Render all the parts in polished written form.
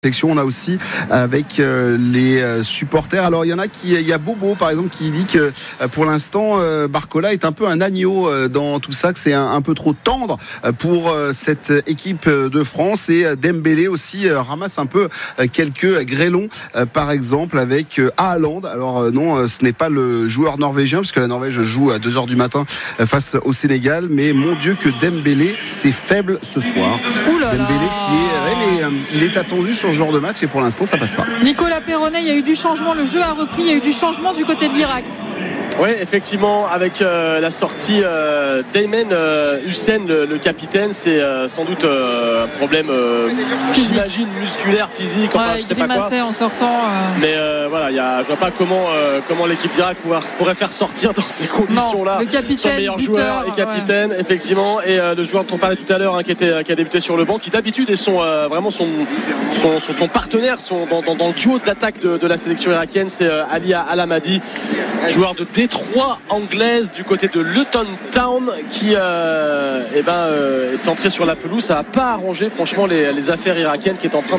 On a aussi avec les supporters. Alors il y a Bobo par exemple qui dit que pour l'instant Barcola est un peu un agneau dans tout ça, que c'est un peu trop tendre pour cette équipe de France, et Dembélé aussi ramasse un peu quelques grêlons par exemple avec Haaland. Alors non, ce n'est pas le joueur norvégien puisque la Norvège joue à 2h du matin face au Sénégal, mais mon Dieu que Dembélé c'est faible ce soir. Dembélé qui est il est attendu sur ce genre de match et pour l'instant ça passe pas. Nicolas Perronnet, il y a eu du changement, le jeu a repris, il y a eu du changement du côté de l'Irak. Oui, effectivement, avec la sortie d'Aymen Hussein, le capitaine, c'est sans doute un problème, j'imagine, musculaire, physique, enfin je sais pas quoi. En sortant. Mais voilà, je vois pas comment l'équipe d'Irak pourrait faire sortir dans ces conditions-là son meilleur joueur et capitaine, effectivement, et le joueur dont on parlait tout à l'heure, qui a débuté sur le banc, qui d'habitude est vraiment son partenaire, dans le duo d'attaque de la sélection irakienne, c'est Ali Al-Hamadi, joueur de Détroit anglaise du côté de Luton Town, qui est entré sur la pelouse. Ça n'a pas arrangé franchement les affaires irakiennes qui sont en train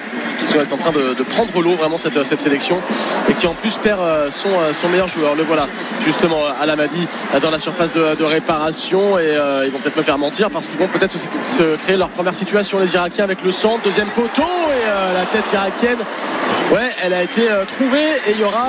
de prendre l'eau vraiment cette sélection, et qui en plus perd son meilleur joueur. Le voilà justement Al-Hamadi dans la surface de réparation, et ils vont peut-être me faire mentir parce qu'ils vont peut-être se créer leur première situation, les Irakiens, avec le centre, deuxième poteau, et la tête irakienne, elle a été trouvée, et il y aura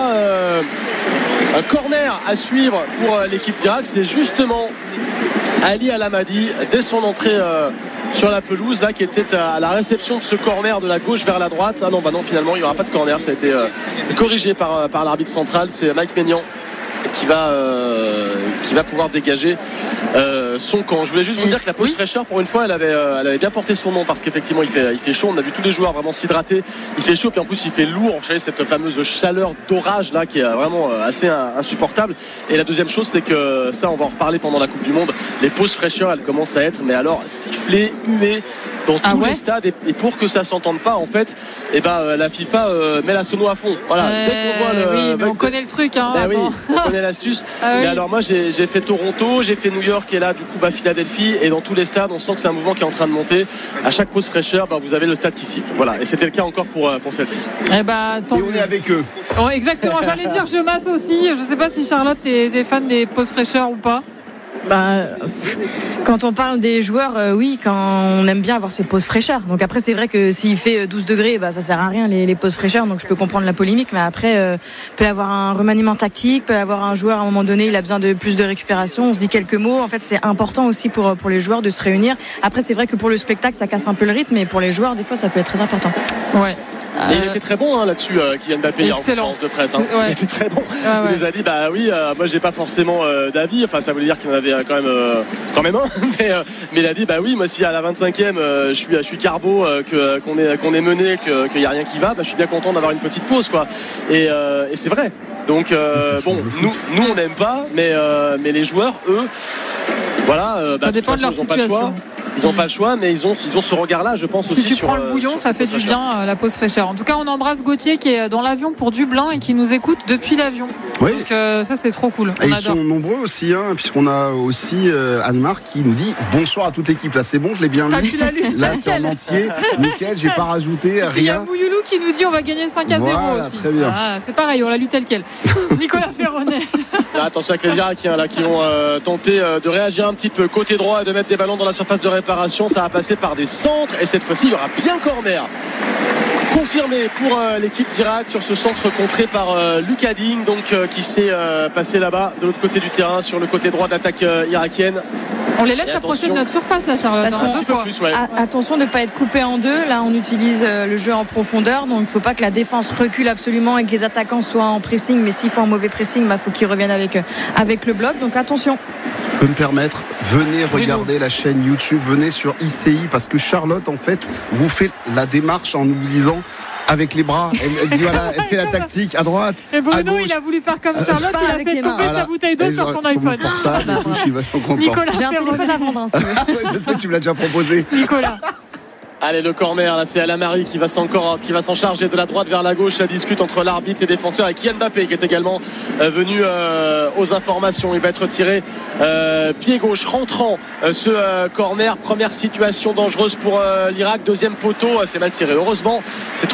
un corner à suivre pour l'équipe d'Irak. C'est justement Ali Al-Hamadi dès son entrée sur la pelouse là, qui était à la réception de ce corner de la gauche vers la droite. Ah non, finalement il n'y aura pas de corner, ça a été corrigé par l'arbitre central. C'est Mike Maignan qui va pouvoir dégager son camp. Je voulais juste vous dire que la pause fraîcheur, pour une fois, elle avait bien porté son nom, parce qu'effectivement il fait chaud. On a vu tous les joueurs vraiment s'hydrater. Il fait chaud, puis en plus il fait lourd. Vous savez, cette fameuse chaleur d'orage là qui est vraiment assez insupportable. Et la deuxième chose, c'est que ça, on va en reparler pendant la Coupe du Monde. Les pauses fraîcheurs, elles commencent à être, mais alors sifflées, huées dans tous les stades, et pour que ça s'entende pas, en fait, la FIFA met la sono à fond. Voilà. Dès qu'on voit mais on connaît le truc, hein. Oui, on connaît l'astuce. Mais alors moi j'ai fait Toronto, j'ai fait New York, et là du coup Philadelphie, et dans tous les stades on sent que c'est un mouvement qui est en train de monter. À chaque pause fraîcheur, vous avez le stade qui siffle. Voilà, et c'était le cas encore pour celle-ci. Et on est avec eux. Oh, exactement, j'allais dire je masse aussi. Je sais pas si Charlotte est fan des pauses fraîcheurs ou pas. Quand on parle des joueurs, oui, quand on aime bien avoir ces pauses fraîcheurs. Donc après, c'est vrai que s'il fait 12 degrés, ça sert à rien les pauses fraîcheurs. Donc je peux comprendre la polémique, mais après, peut y avoir un remaniement tactique, peut y avoir un joueur à un moment donné, il a besoin de plus de récupération. On se dit quelques mots. En fait, c'est important aussi pour les joueurs de se réunir. Après, c'est vrai que pour le spectacle, ça casse un peu le rythme, mais pour les joueurs, des fois, ça peut être très important. Ouais. Et il était très bon là-dessus, Kylian Mbappé, en conférence de presse. Il était très bon. Il nous a dit moi j'ai pas forcément d'avis. Enfin, ça voulait dire qu'il en avait quand même un. Mais il a dit moi si à la 25e je suis carbo, qu'on est mené, qu'il y a rien qui va, je suis bien content d'avoir une petite pause, quoi. Et c'est vrai. Donc nous on n'aime pas, mais les joueurs, eux, ça dépend de leur situation. Ils n'ont pas le choix, mais ils ont ce regard-là, je pense, aussi. Si tu prends le bouillon, ça fait du bien, la pause fraîcheur. En tout cas, on embrasse Gauthier qui est dans l'avion pour Dublin et qui nous écoute depuis l'avion. Oui. Donc ça, c'est trop cool. Et ils sont nombreux aussi, puisqu'on a aussi Anne-Marc qui nous dit bonsoir à toute l'équipe. Là, c'est bon, je l'ai bien lu. Tu l'as lu. Là, c'est en entier. Nickel, j'ai pas rajouté rien. Il y a Mouyoulou qui nous dit on va gagner 5-0 aussi. Très bien. C'est pareil, on l'a lu tel quel. Nicolas Perronnet. Attention avec les Irakiens qui vont tenter de réagir un petit peu côté droit et de mettre des ballons dans la surface de réparation. Ça va passer par des centres, et cette fois-ci il y aura bien corner confirmé pour l'équipe d'Irak sur ce centre contré par Lucas Digne, qui s'est passé là-bas de l'autre côté du terrain, sur le côté droit de l'attaque irakienne. On les laisse s'approcher de notre surface là, Charlotte. Attention de ne pas être coupé en deux. Là on utilise le jeu en profondeur, donc il ne faut pas que la défense recule absolument et que les attaquants soient en pressing, mais s'ils font un mauvais pressing, il faut qu'ils reviennent avec le bloc, donc attention. Je peux me permettre, venez regarder la chaîne YouTube, venez sur ICI, parce que Charlotte en fait vous fait la démarche en nous disant avec les bras, elle dit elle fait la tactique à droite, et Bruno, à gauche. il a voulu faire comme Charlotte, il a fait tomber sa bouteille d'eau sur son iPhone. Pour ça, du coup, je suis vachement content. Nicolas, j'ai un téléphone à vendre, je sais, tu me l'as déjà proposé. Nicolas. Allez, le corner, là c'est Al-Hamadi qui va s'en charger de la droite vers la gauche. La discute entre l'arbitre, les défenseurs, et Kylian Mbappé qui est également venu aux informations. Il va être tiré pied gauche rentrant ce corner. Première situation dangereuse pour l'Irak. Deuxième poteau, c'est mal tiré. Heureusement, c'est